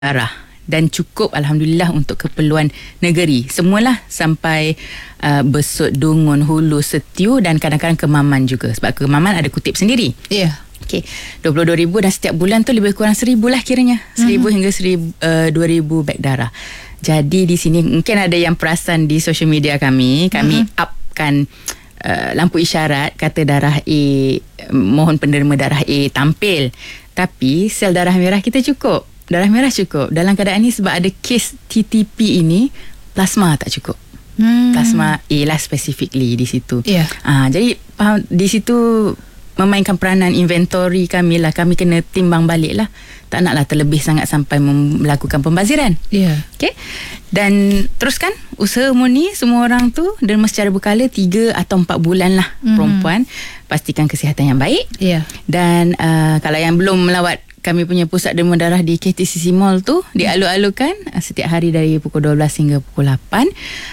darah dan cukup alhamdulillah untuk keperluan negeri. Semualah sampai Besut, Dungun, Hulu, Setiu dan kadang-kadang Kemaman juga. Sebab Kemaman ada kutip sendiri. Ya. Yeah. Okey, 22,000 dan setiap bulan tu lebih kurang 1,000 lah kiranya. 1,000 hingga 2,000 beg darah. Jadi di sini mungkin ada yang perasan di social media kami upkan lampu isyarat kata darah A, mohon penderma darah A tampil. Tapi sel darah merah kita cukup. Darah merah cukup. Dalam keadaan ni sebab ada kes TTP ini, plasma tak cukup. Plasma A lah specifically di situ. Yeah. Jadi di situ memainkan peranan inventory kami lah. Kami kena timbang balik lah. Tak naklah terlebih sangat sampai melakukan pembaziran. Yeah. Okay. Dan teruskan usaha murni semua orang tu derma secara berkala 3 atau 4 bulan lah perempuan. Pastikan kesihatan yang baik. Yeah. Dan kalau yang belum melawat kami punya pusat derma darah di KTCC Mall tu, dialu-alukan setiap hari dari pukul 12 hingga pukul 8.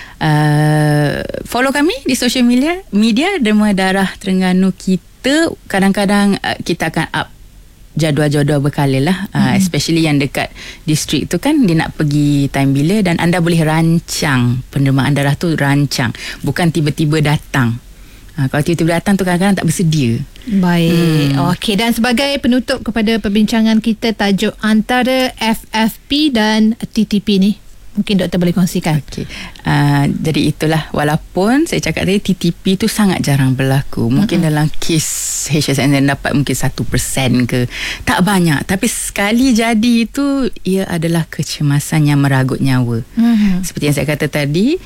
Follow kami di social media Derma Darah Terengganu kita. Kadang-kadang kita akan up jadual-jadual berkala lah, especially yang dekat distrik tu kan, dia nak pergi time bila, dan anda boleh rancang pendermaan darah tu, rancang, bukan tiba-tiba datang. Kalau tiba-tiba datang tu kadang-kadang tak bersedia. Baik. Okey, dan sebagai penutup kepada perbincangan kita, tajuk antara FFP dan TTP ni, mungkin doktor boleh kongsikan. Okey. Jadi itulah, walaupun saya cakap tadi TTP tu sangat jarang berlaku. Mungkin dalam kes HSN dapat mungkin 1% ke. Tak banyak. Tapi sekali jadi itu, ia adalah kecemasan yang meragut nyawa. Seperti yang saya kata tadi,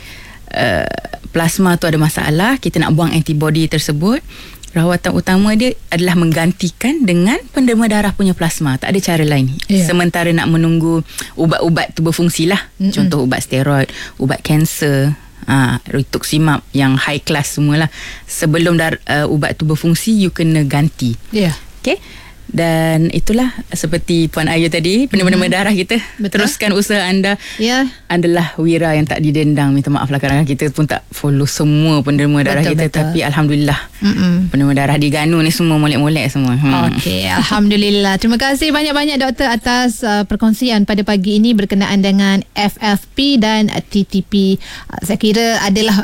plasma tu ada masalah, kita nak buang antibody tersebut. Rawatan utama dia adalah menggantikan dengan penderma darah punya plasma. Tak ada cara lain. Sementara nak menunggu ubat-ubat tu berfungsi lah. Contoh ubat steroid, ubat kanser, rituximab yang high class semualah. Sebelum ubat tu berfungsi, you kena ganti. Okay. Dan itulah seperti Puan Ayu tadi, penderma darah kita. Betul. Teruskan usaha anda. Adalah wira yang tak didendang. Minta maaf lah, kadang-kadang kita pun tak follow semua penderma darah kita. Tapi alhamdulillah, penderma darah di Ganu ni semua molek-molek semua. Okey, alhamdulillah. Terima kasih banyak-banyak doktor atas perkongsian pada pagi ini berkenaan dengan FFP dan TTP. Saya kira adalah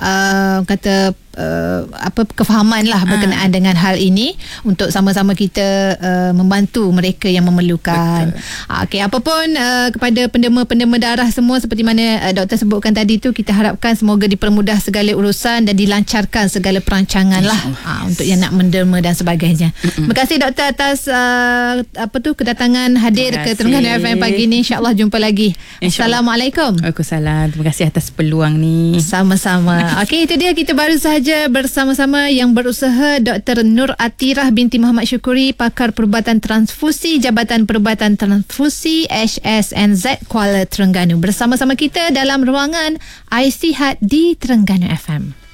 kefahaman lah berkenaan dengan hal ini untuk sama-sama kita membantu mereka yang memerlukan. Okey, apapun kepada penderma-penderma darah semua, seperti mana doktor sebutkan tadi tu, kita harapkan semoga dipermudah segala urusan dan dilancarkan segala perancangan lah untuk yang nak menderma dan sebagainya. Terima kasih doktor atas kedatangan hadir ke Terengganu FM pagi ni. InsyaAllah jumpa lagi. Assalamualaikum. Waalaikumsalam. Terima kasih atas peluang ni. Sama-sama. Okey, itu dia, kita baru saja bersama-sama yang berusaha Dr. Nur Atirah binti Muhammad Syukuri, pakar perubatan transfusi Jabatan Perubatan Transfusi HSNZ Kuala Terengganu, bersama-sama kita dalam ruangan iSihat di Terengganu FM.